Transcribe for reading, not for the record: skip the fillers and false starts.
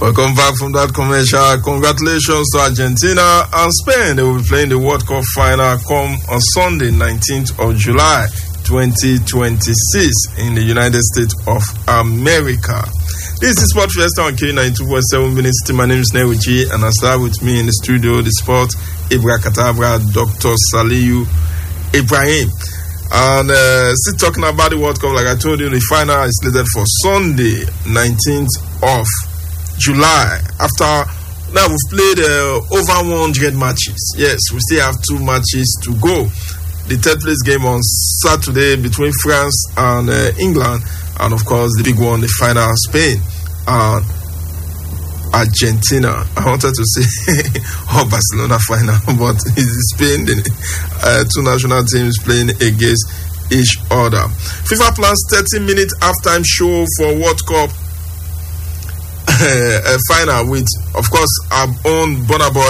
Welcome back from that commercial. Congratulations to Argentina and Spain. They will be playing the World Cup final come on Sunday, 19th of July, 2026 in the United States of America. This is Sport Fiesta on K92.7 minutes. My name is Newichi, and I start with me in the studio, the Sport Ibra Katabra, Dr. Saliu Ibrahim. And still talking about the World Cup, like I told you, the final is slated for Sunday, 19th of July. After now, we've played over 100 matches. Yes, we still have 2 matches to go. The third place game on Saturday between France and England, and of course the big one, the final, Spain and Argentina. I wanted to say Barcelona final, but it's Spain. The 2 national teams playing against each other. FIFA plans 30-minute halftime show for World Cup final with, of course, our own Burna Boy